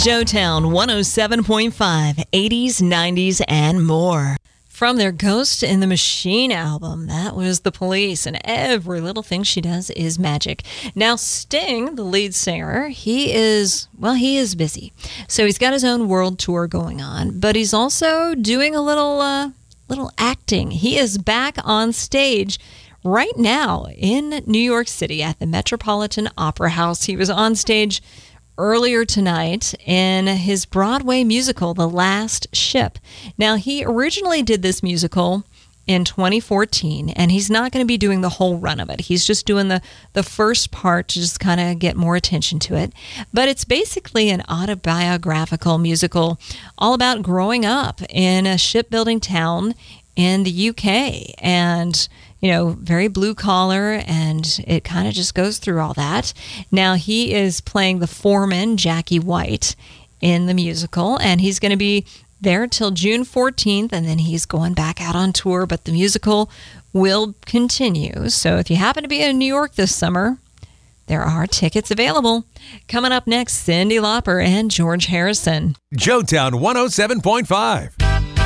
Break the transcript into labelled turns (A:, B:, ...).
A: Joetown 107.5, 80s, 90s, and more. From their Ghost in the Machine album, that was The Police, and every little thing she does is magic. Now, Sting, the lead singer, he is busy. So he's got his own world tour going on, but he's also doing a little acting. He is back on stage right now in New York City at the Metropolitan Opera House. He was on stage earlier tonight in his Broadway musical, The Last Ship. Now, he originally did this musical in 2014, and he's not going to be doing the whole run of it. He's just doing the first part to just kind of get more attention to it. But it's basically an autobiographical musical all about growing up in a shipbuilding town in the UK, and very blue collar, and it kind of just goes through all that. Now, he is playing the foreman, Jackie White, in the musical, and he's going to be there till June 14th, and then he's going back out on tour, but the musical will continue. So if you happen to be in New York this summer, there are tickets available. Coming up next, Cyndi Lauper and George Harrison.
B: Joetown 107.5.